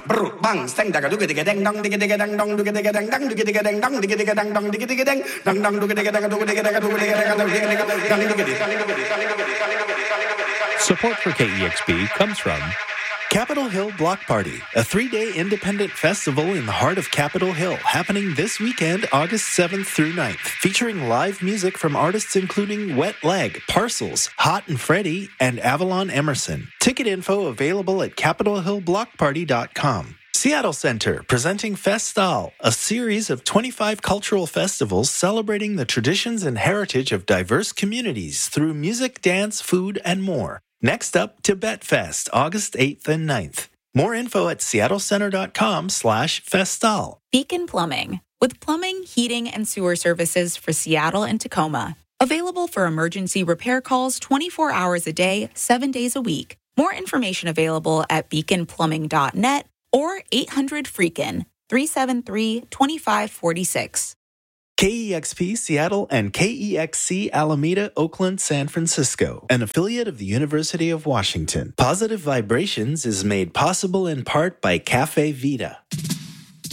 brr, bang, stang, daga, dugga, digga, dang, dong, digga, digga, dang, dong, dugga, digga, dang, dong, digga, digga, dang, dong, digga, digga, dang, dong, digga, digga, dang, dong, dong, dugga, digga, daga, dugga, digga, daga, dugga, digga, daga, dugga, digga, digga, dang, digga, digga. Support for KEXP comes from Capitol Hill Block Party, a 3-day independent festival in the heart of Capitol Hill, happening this weekend, August 7th through 9th, featuring live music from artists including Wet Leg, Parcels, Hot and Freddy, and Avalon Emerson. Ticket info available at capitolhillblockparty.com. Seattle Center, presenting Festal, a series of 25 cultural festivals celebrating the traditions and heritage of diverse communities through music, dance, food, and more. Next up, Tibet Fest, August 8th and 9th. More info at seattlecenter.com/festal. Beacon Plumbing, with plumbing, heating, and sewer services for Seattle and Tacoma. Available for emergency repair calls 24 hours a day, 7 days a week. More information available at beaconplumbing.net or 800-FREAKIN, 373-2546. KEXP Seattle and KEXC Alameda, Oakland, San Francisco, an affiliate of the University of Washington. Positive Vibrations is made possible in part by Cafe Vita.